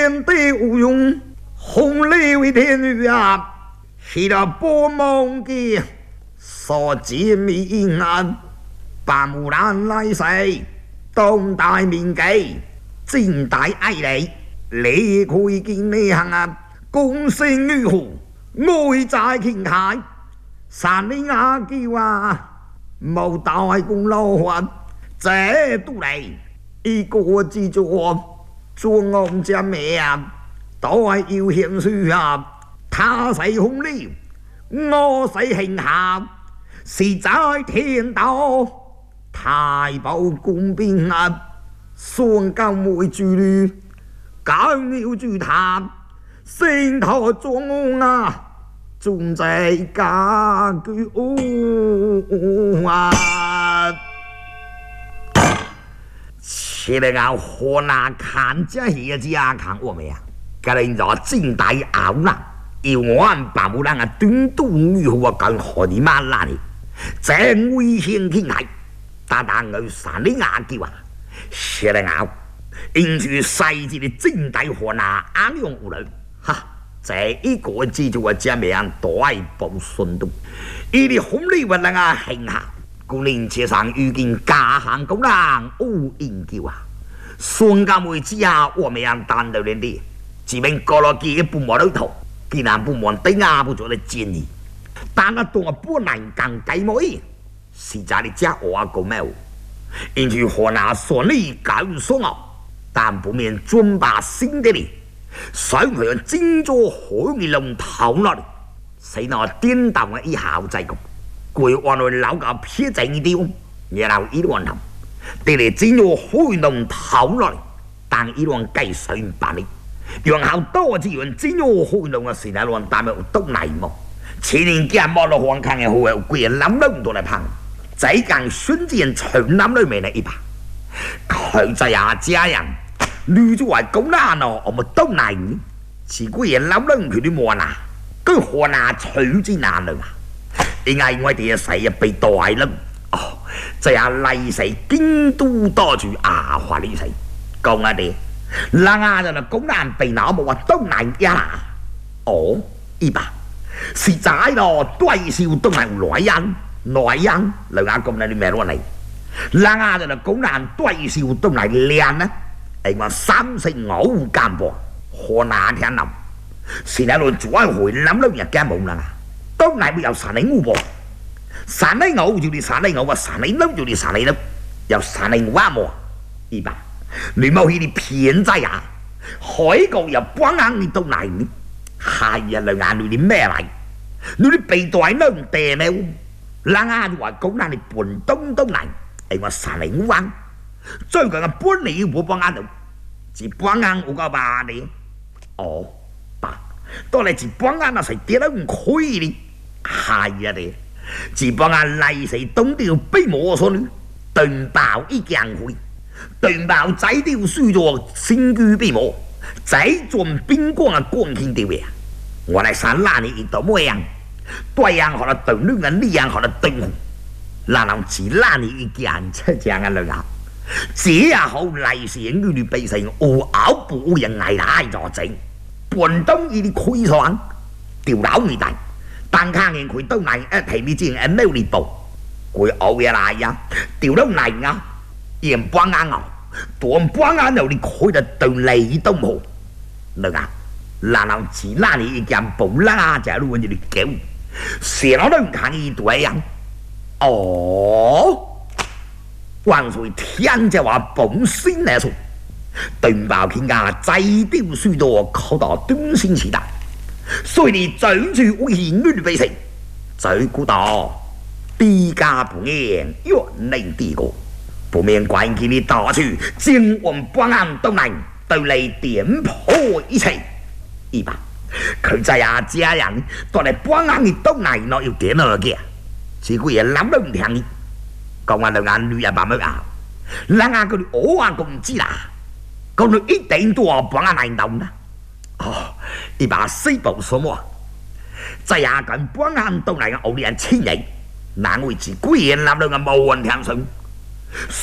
天地无用，红利为天宇啊！是了波梦的所见面啊，把木兰来世，东大面基，近大爱你，离开见你行啊，共生于湖，爱在天海，山里阿叫啊，无大功劳啊，这都来一个之作，中央之命啊，都系要显书啊。他是红利，我是行侠，是在天道，太保公兵啊，双金会住律，更要住他，星头中啊，仲在家居啊。现在我河南看这些家看我们呀，个人就近代熬啦。要我按把木兰啊，短短女户啊，更何你妈啦你？这危险天海，大大我山里阿叫啊，写得好，因住世界的近代河南安用无人，哈，这一个记住我这名大报顺度，伊的红利不能啊行下，古年车上遇见家行工人无应叫啊，双家妹子啊，我们要单独连的，只免过了几不摸到头。既然不忙对阿不做的建议，但那当不能更改模样，实在的家我个没有，因为河南顺利搞双奥，但不免准备新的哩，所以佢精做海面龙头落嚟，使那颠倒嘅一下再講，佢往來老個撇正一啲，然後一亂頭，啲嚟精做海龍頭落嚟，但一亂計水辦理。然後多資源真有開動嘅時代亂打咪都難麼？前年見冇落黃坑嘅好有貴人諗都唔到嚟碰，仔更瞬間全諗裏面嚟一把，佢就也這樣，女主話咁難咯，我們都難，是貴人諗都唔佢啲冇嗱，佢河南取之難啦，因為我哋嘅死啊被大啦，哦，這樣嚟死京都多住阿華呢死，講一啲。那啊就公安被拿冇話都難呀！哦，一把是仔咯，對笑都係內人，兩下咁你咩攞嚟？那啊就公安對笑都係靚呢，係我三成我幹部，河南聽諗，是喺度做一回諗到日間冇啦，都係會有神嚟烏噃，神嚟我就你神嚟我話神嚟諗就你神嚟諗，有神嚟話冇，一把。你冇去啲騙仔啊！海國又幫硬你到嚟呢？係啊，兩眼你啲咩嚟？你啲被袋都唔掟咩？兩眼話講緊你半東都嚟，係我神嚟玩。最近嘅搬你要幫硬度，只幫硬我個爸你。哦，爸，當你只幫硬啊，誰跌都唔可以呢？係啊，你只幫硬嚟死東條被摸上呢，斷爆一件會。對爆仔都要輸咗新居俾我，仔做邊光啊光天掉嘅，我嚟散拉你一道咩樣？對樣學到對女人，呢樣學到對我，嗱能只拉你一件出正嘅女啊，這也好嚟時與你比成我咬不人捱大咗整，半東呢啲虧損，掉樓未大，但看見佢都嚟一提你正一溜你步，佢熬嘢嚟呀，掉都嚟啊！人幫眼牛，當幫眼牛你開得對你都冇，你啊，嗱能只拉你一件布啦，就係你叫，成日都唔看呢對人，哦，還是天就話本身嚟說，對爆傾家仔都輸到靠到短線時代，所以你嘴住危險亂飛成，最孤獨，地家不言，越能地過。不免關鍵的大處，將我們幫眼都能對你點破一切。一把，佢就係這人，當你幫眼你都能攞要點落嘅，只顧嘢諗都唔聽你，講話兩眼女人把乜啊？兩眼佢哋我話咁唔知啦，講到一定都話幫眼難懂啦。哦，一把四部什麼？就係咁幫眼都能我哋人千人，難為自己人諗到個無人聽信。